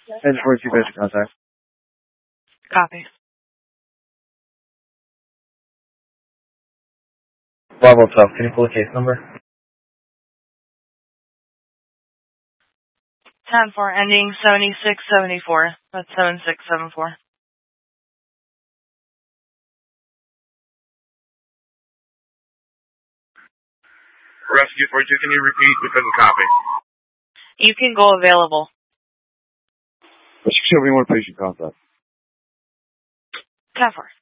And for two patient contact. Copy. Bravo 12, can you pull the case number? 10-4 ending 7674. That's 7674. Rescue 42, can you repeat because of copy? You can go available. Let's show me more patient contact. 10-4.